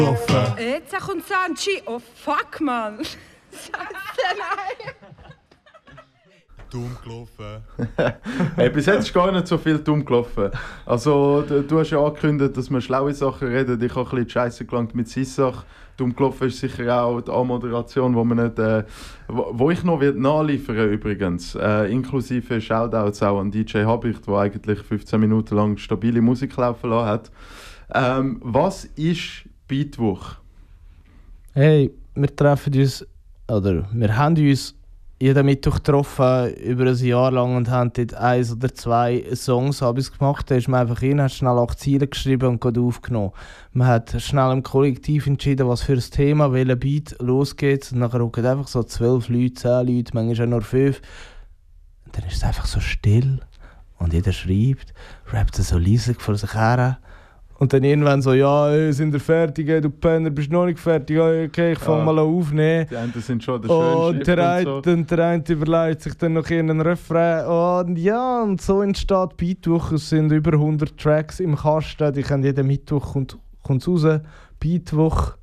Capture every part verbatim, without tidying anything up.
Jetzt kommt Sanchi. Oh fuck, Mann. Scheiße, nein. Dumm gelaufen. Hey, bis jetzt ist gar nicht so viel dumm gelaufen. Also, du, du hast ja angekündigt, dass wir schlaue Sachen reden. Ich habe ein bisschen die Scheisse gelangt mit Sissach. Dumm gelaufen ist sicher auch die Anmoderation, wo, man nicht, äh, wo, wo ich noch wird nachliefern übrigens. Äh, inklusive Shoutouts auch an D J Habicht, der eigentlich fünfzehn Minuten lang stabile Musik laufen lassen hat. Ähm, was ist Beatwoch? Hey, wir treffen uns, oder wir haben uns jeden Mittwoch getroffen, über ein Jahr lang, und haben dort eins oder zwei Songs hab ich's gemacht. Da ist man einfach rein, hat schnell acht Ziele geschrieben und gerade aufgenommen. Man hat schnell im Kollektiv entschieden, was für ein Thema, welcher Beat losgeht. Und nachher rucken einfach so zwölf Leute, zehn Leute, manchmal auch nur fünf. Und dann ist es einfach so still und jeder schreibt, rappt so leise vor sich her. Und dann irgendwann so, ja, hey, sind wir fertig, hey, du Penner, bist noch nicht fertig, okay, ich fange Ja. mal an aufnehmen. Die Enden sind schon der Und schönste. der eine, und so. der eine überlegt sich dann noch einen Refrain. Und ja, und so entsteht Beatwoch. Es sind über hundert Tracks im Kasten. Die können jeden Mittwoch kommt es raus. Beatwoch.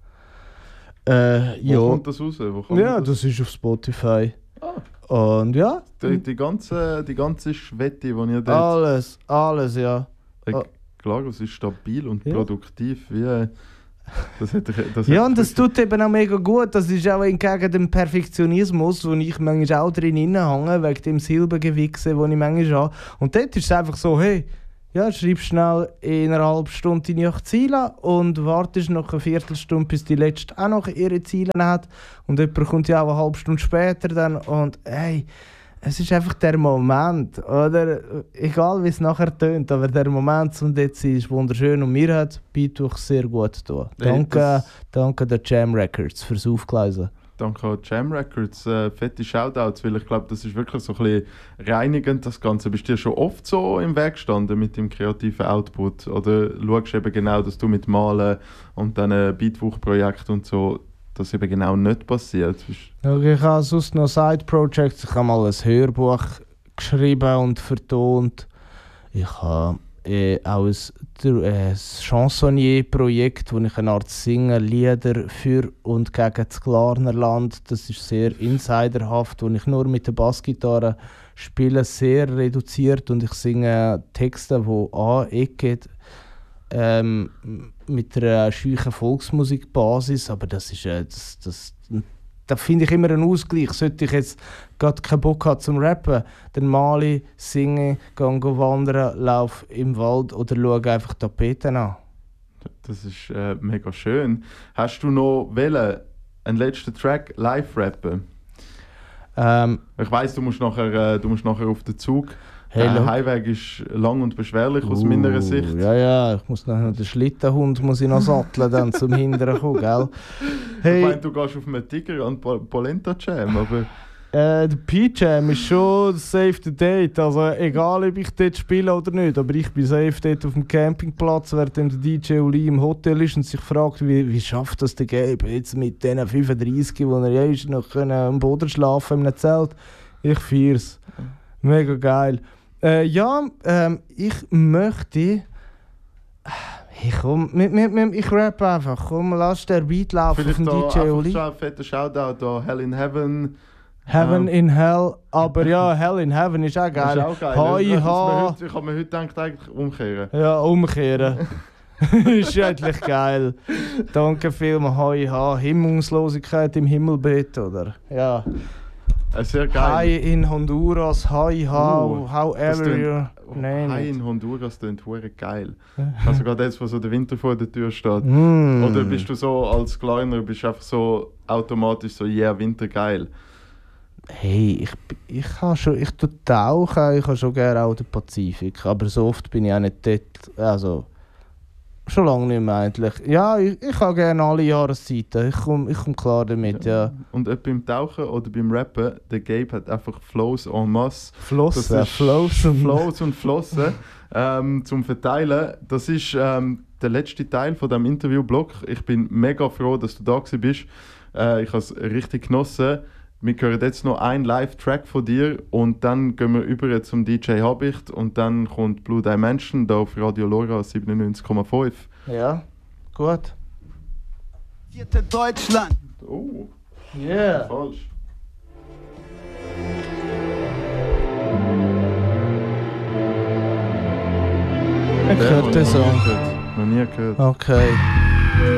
Äh, ja. Wo kommt das raus? Wo kommt Ja, das? das ist auf Spotify. Ah. Und ja. Die, die, ganze, die ganze Schwette, die ihr dort... Alles, alles, ja. Äh, Ah. Klar, es ist stabil und Ja. produktiv. Wie, äh, das hätte ich, das Ja, hätte und das ich- tut eben auch mega gut. Das ist auch entgegen dem Perfektionismus, wo ich manchmal auch drin hänge, wegen dem Silbengewichse, das ich manchmal habe. Und dort ist es einfach so, hey, ja, schreib schnell in einer halben Stunde deine acht Ziele und wartest noch eine Viertelstunde, bis die letzte auch noch ihre Ziele hat. Und jemand kommt ja auch eine halbe Stunde später dann. Und hey, es ist einfach der Moment, oder? Egal wie es nachher tönt, aber der Moment, um dort zu sein, ist wunderschön und mir hat Beatwoch sehr gut getan. Hey, Danke, das- danke der Jam Records fürs Aufgleisen. Danke an Jam Records, äh, fette Shoutouts, weil ich glaube, das ist wirklich so ein bisschen reinigend, das Ganze. Bist du dir schon oft so im Weg gestanden mit dem kreativen Output? Oder schaust du eben genau, dass du mit Malen und diesen Beatwoch-Projekten und so, das eben genau nicht passiert? Okay, ich habe sonst noch Side-Projects. Ich habe mal ein Hörbuch geschrieben und vertont. Ich habe äh, auch ein, äh, ein Chansonnier-Projekt, wo ich eine Art singe Lieder für und gegen das Glarnerland. Das ist sehr insiderhaft, wo ich nur mit der Bassgitarre spiele, sehr reduziert, und ich singe Texte, die anecken. Ähm, mit einer scheuchen Volksmusikbasis, aber das ist äh, das, das, da finde ich immer einen Ausgleich. Sollte ich jetzt gerade keinen Bock haben zum Rappen, dann male ich, singe, gehe wandern, laufe im Wald oder schaue einfach Tapeten an. Das ist äh, mega schön. Hast du noch wollen, einen letzten Track live rappen? Ähm, Ich weiss, du musst nachher, äh, du musst nachher auf den Zug. Hey, Der look. Heimweg ist lang und beschwerlich aus uh, meiner Sicht. Ja, ja, ich muss noch den Schlittenhund muss ich noch satteln, dann zum Hinteren kommen, gell? Ich Hey, meine, du gehst auf einen Tiger an Pol- Polenta Jam, aber Äh, der P-Jam ist schon safe the date. Also egal, ob ich dort spiele oder nicht. Aber ich bin safe dort auf dem Campingplatz, während der D J Uli im Hotel ist und sich fragt, wie, wie schafft das der Gabe jetzt mit diesen fünfunddreißig, wo er ja ist, noch können am Boden schlafen in einem Zelt. Ich feier's. Mega geil. Äh, ja, ähm, ich möchte... Hey, komm, mit, mit, mit, ich rappe einfach. Komm, lass den Beat laufen auf vielleicht dem da D J einfach Uli. schon ein fetter Shoutout an Hell in Heaven. Heaven Ähm, in Hell, aber ja, Hell in Heaven ist auch Das geil. ist auch geil. Hi, Das muss man ha. heute- Ich habe mir heute gedacht, eigentlich umkehren. Ja, umkehren. Ist eigentlich geil. Danke vielmals, Hi, ha. Himmelslosigkeit im Himmelbett, oder? Ja. Äh, sehr geil. Hi in Honduras, hi, ha, Uh, das however tönt- you Oh, name Hi it. in Honduras klingt hure geil. Also gerade jetzt, wo so der Winter vor der Tür steht. Mm. Oder bist du so als Kleiner, bist du einfach so automatisch so, yeah, Winter geil. Hey, ich, ich habe schon, ich tue tauchen, ich habe schon gerne auch den Pazifik, aber so oft bin ich auch nicht dort, also schon lange nicht mehr eigentlich. Ja, ich, ich habe gerne alle Jahreszeiten, ich komme ich komm klar damit, ja. Und ob beim Tauchen oder beim Rappen, der Gabe hat einfach Flows en masse. Flossen, Das ist Flossen. Flows und Flossen ähm, zum Verteilen. Das ist ähm, der letzte Teil von diesem Interview-Blog. Ich bin mega froh, dass du da gewesen bist. Äh, ich habe es richtig genossen. Wir hören jetzt noch einen Live-Track von dir und dann gehen wir über zum D J Habicht und dann kommt Blue Dimension da auf Radio Lora siebenundneunzig Komma fünf. Ja, gut. Deutschland. Oh, Yeah. falsch. Ich Den höre habe den ich noch nie Song. gehört. Noch nie gehört. Okay.